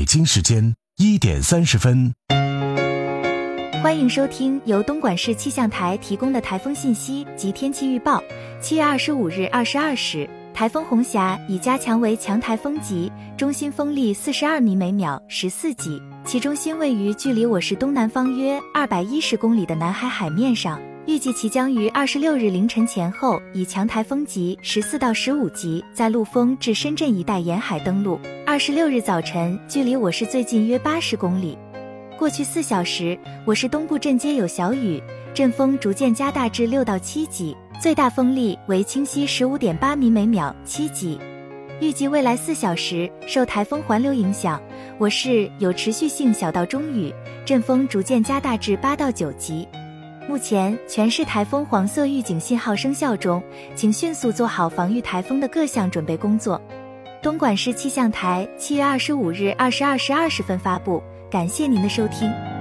京时间1点30分。 欢迎收听由东莞市气象台提供的台风信息及天气预报。7月25日22时，台风红霞已加强为强台风级，中心风力42米每秒14级，其中心位于距离我市东南方约210公里的南海海面上。预计其将于26日凌晨前后以强台风级14到15级在陆丰至深圳一带沿海登陆，26日早晨距离我市最近约80公里。过去4小时，我市东部阵街有小雨，阵风逐渐加大至6到7级，最大风力为清晰 15.8 米每秒7级。预计未来4小时，受台风环流影响，我市有持续性小到中雨，阵风逐渐加大至8到9级。目前全市台风黄色预警信号生效中，请迅速做好防御台风的各项准备工作。东莞市气象台7月25日22时20分发布，感谢您的收听。